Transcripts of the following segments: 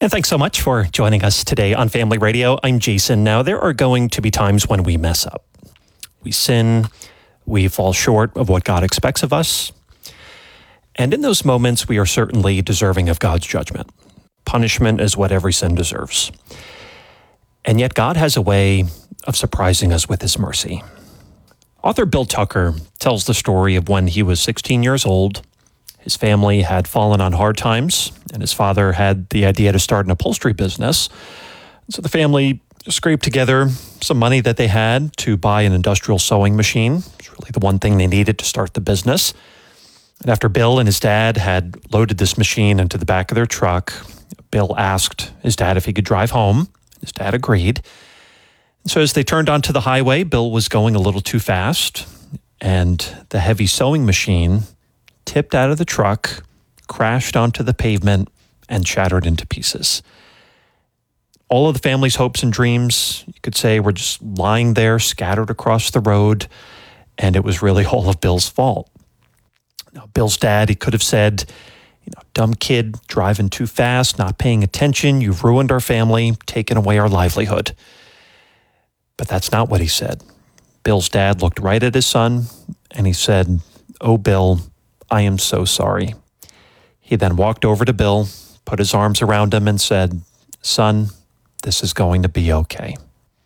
And thanks so much for joining us today on Family Radio. I'm Jason. Now, there are going to be times when we mess up. We sin, we fall short of what God expects of us. And in those moments, we are certainly deserving of God's judgment. Punishment is what every sin deserves. And yet God has a way of surprising us with his mercy. Author Bill Tucker tells the story of when he was 16 years old. His family had fallen on hard times, and his father had the idea to start an upholstery business. So the family scraped together some money that they had to buy an industrial sewing machine. It's really the one thing they needed to start the business. And after Bill and his dad had loaded this machine into the back of their truck, Bill asked his dad if he could drive home. His dad agreed. And so as they turned onto the highway, Bill was going a little too fast, and the heavy sewing machine tipped out of the truck, crashed onto the pavement, and shattered into pieces. All of the family's hopes and dreams, you could say, were just lying there, scattered across the road, and it was really all of Bill's fault. Now, Bill's dad, he could have said, dumb kid, driving too fast, not paying attention, you've ruined our family, taken away our livelihood. But that's not what he said. Bill's dad looked right at his son, and he said, "Oh, Bill, I am so sorry." He then walked over to Bill, put his arms around him and said, "Son, this is going to be okay."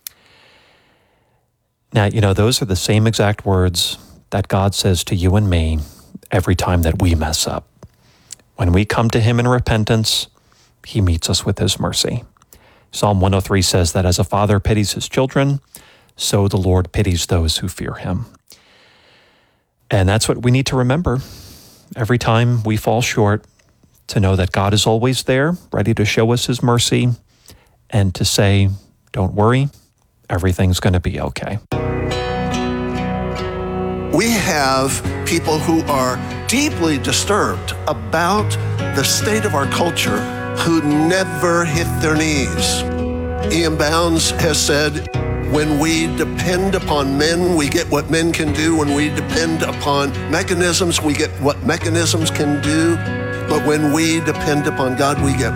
Now, those are the same exact words that God says to you and me every time that we mess up. When we come to him in repentance, he meets us with his mercy. Psalm 103 says that as a father pities his children, so the Lord pities those who fear him. And that's what we need to remember every time we fall short, to know that God is always there, ready to show us his mercy, and to say, don't worry, everything's going to be okay. We have people who are deeply disturbed about the state of our culture who never hit their knees. Ian Bounds has said, when we depend upon men, we get what men can do. When we depend upon mechanisms, we get what mechanisms can do. But when we depend upon God, we get